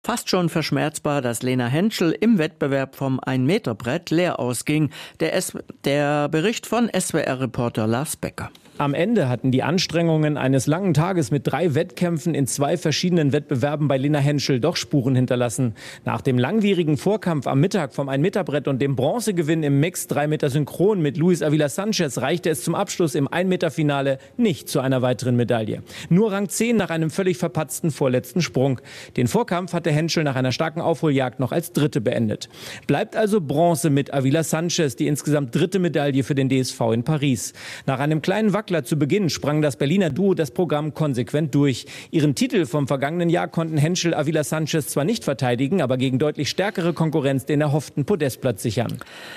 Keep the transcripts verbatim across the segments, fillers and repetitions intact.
Fast schon verschmerzbar, dass Lena Henschel im Wettbewerb vom ein-Meter-Brett leer ausging. Der, S- der Bericht von S W R-Reporter Lars Becker. Am Ende hatten die Anstrengungen eines langen Tages mit drei Wettkämpfen in zwei verschiedenen Wettbewerben bei Lena Henschel doch Spuren hinterlassen. Nach dem langwierigen Vorkampf am Mittag vom ein-Meter-Brett und dem Bronzegewinn im Mix drei Meter Synchron mit Luis Avila Sanchez reichte es zum Abschluss im ein-Meter-Finale nicht zu einer weiteren Medaille. Nur Rang zehn nach einem völlig verpatzten vorletzten Sprung. Den Vorkampf hatte Henschel nach einer starken Aufholjagd noch als Dritte beendet. Bleibt also Bronze mit Avila Sanchez, die insgesamt dritte Medaille für den D S V in Paris. Nach einem kleinen Wackler zu Beginn sprang das Berliner Duo das Programm konsequent durch. Ihren Titel vom vergangenen Jahr konnten Henschel Avila Sanchez zwar nicht verteidigen, aber gegen deutlich stärkere Konkurrenz den erhofften Podestplatz sichern.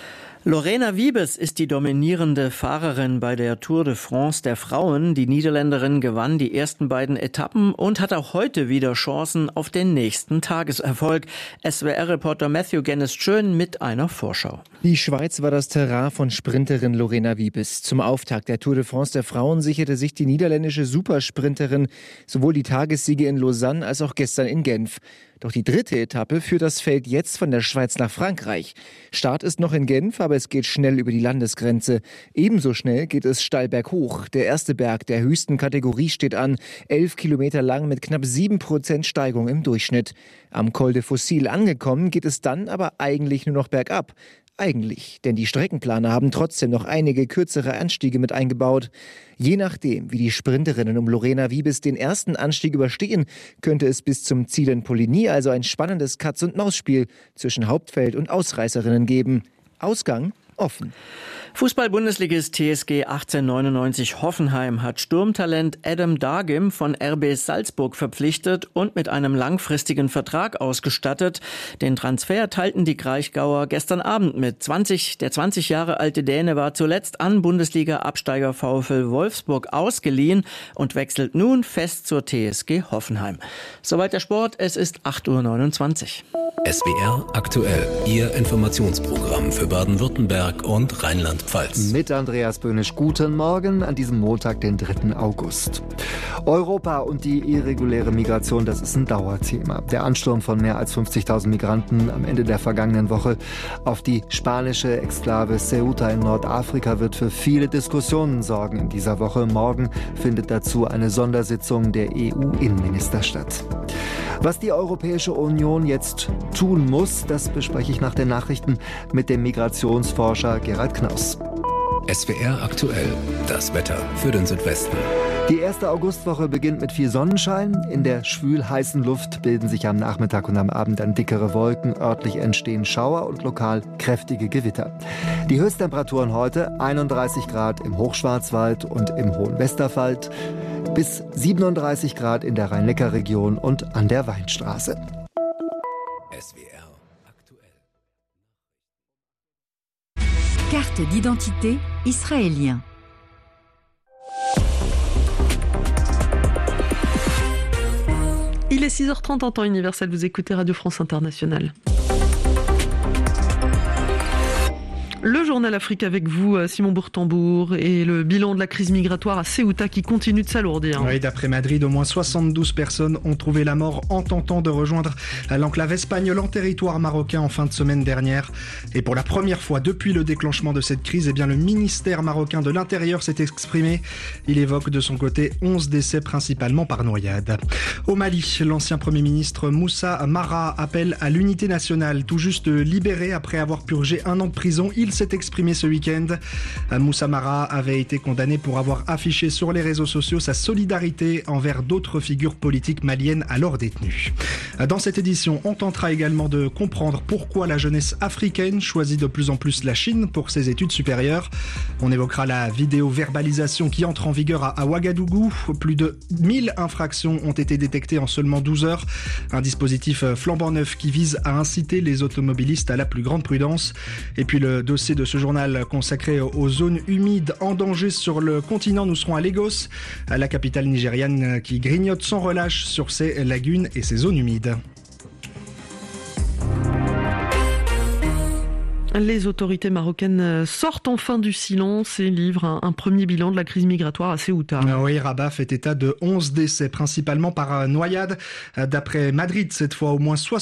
Lorena Wiebes ist die dominierende Fahrerin bei der Tour de France der Frauen. Die Niederländerin gewann die ersten beiden Etappen und hat auch heute wieder Chancen auf den nächsten Tageserfolg. S W R-Reporter Matthew Gennis-Schön mit einer Vorschau. Die Schweiz war das Terrain von Sprinterin Lorena Wiebes. Zum Auftakt der Tour de France der Frauen sicherte sich die niederländische Supersprinterin sowohl die Tagessiege in Lausanne als auch gestern in Genf. Doch die dritte Etappe führt das Feld jetzt von der Schweiz nach Frankreich. Start ist noch in Genf, aber es geht schnell über die Landesgrenze. Ebenso schnell geht es steil berghoch. Der erste Berg der höchsten Kategorie steht an, elf Kilometer lang mit knapp sieben Prozent Steigung im Durchschnitt. Am Col de Fossil angekommen geht es dann aber eigentlich nur noch bergab. Eigentlich, denn die Streckenplaner haben trotzdem noch einige kürzere Anstiege mit eingebaut. Je nachdem, wie die Sprinterinnen um Lorena Wiebes den ersten Anstieg überstehen, könnte es bis zum Ziel in Poligny also ein spannendes Katz-und-Maus-Spiel zwischen Hauptfeld und Ausreißerinnen geben. Ausgang offen. Fußball-Bundesligist T S G achtzehnhundertneunundneunzig Hoffenheim hat Sturmtalent Adam Dargim von R B Salzburg verpflichtet und mit einem langfristigen Vertrag ausgestattet. Den Transfer teilten die Kraichgauer gestern Abend mit. zwanzig, der zwanzig Jahre alte Däne war zuletzt an Bundesliga-Absteiger VfL Wolfsburg ausgeliehen und wechselt nun fest zur T S G Hoffenheim. Soweit der Sport, es ist acht Uhr neunundzwanzig. S W R aktuell, Ihr Informationsprogramm für Baden-Württemberg und Rheinland-Pfalz. Mit Andreas Böhnisch, guten Morgen an diesem Montag, den dritten August. Europa und die irreguläre Migration, das ist ein Dauerthema. Der Ansturm von mehr als fünfzigtausend Migranten am Ende der vergangenen Woche auf die spanische Exklave Ceuta in Nordafrika wird für viele Diskussionen sorgen in dieser Woche. Morgen findet dazu eine Sondersitzung der E U-Innenminister statt. Was die Europäische Union jetzt tun muss, das bespreche ich nach den Nachrichten mit dem Migrationsforscher Gerald Knaus. S W R aktuell, das Wetter für den Südwesten. Die erste Augustwoche beginnt mit viel Sonnenschein. In der schwül-heißen Luft bilden sich am Nachmittag und am Abend dann dickere Wolken. Örtlich entstehen Schauer und lokal kräftige Gewitter. Die Höchsttemperaturen heute einunddreißig Grad im Hochschwarzwald und im Hohen Westerwald, bis siebenunddreißig Grad in der Rhein-Neckar-Region und an der Weinstraße. S W R aktuell. Carte d'identité israélien. Il est six heures trente en temps universel, vous écoutez Radio France Internationale. Le journal Afrique avec vous, Simon Bourtambour, et le bilan de la crise migratoire à Ceuta qui continue de s'alourdir. Oui, d'après Madrid, au moins soixante-douze personnes ont trouvé la mort en tentant de rejoindre l'enclave espagnole en territoire marocain en fin de semaine dernière. Et pour la première fois depuis le déclenchement de cette crise, eh bien, le ministère marocain de l'Intérieur s'est exprimé. Il évoque de son côté onze décès principalement par noyade. Au Mali, l'ancien Premier ministre Moussa Mara appelle à l'unité nationale, tout juste libéré après avoir purgé un an de prison. Il s'est exprimé ce week-end. Moussa Mara avait été condamné pour avoir affiché sur les réseaux sociaux sa solidarité envers d'autres figures politiques maliennes alors détenues. Dans cette édition, on tentera également de comprendre pourquoi la jeunesse africaine choisit de plus en plus la Chine pour ses études supérieures. On évoquera la vidéo-verbalisation qui entre en vigueur à Ouagadougou. Plus de mille infractions ont été détectées en seulement douze heures. Un dispositif flambant neuf qui vise à inciter les automobilistes à la plus grande prudence. Et puis le dossier de ce journal consacré aux zones humides en danger sur le continent. Nous serons à Lagos, la capitale nigériane qui grignote sans relâche sur ses lagunes et ses zones humides. Les autorités marocaines sortent enfin du silence et livrent un, un premier bilan de la crise migratoire à Ceuta. Oui, Rabat fait état de onze décès, principalement par noyade. D'après Madrid, cette fois, au moins soixante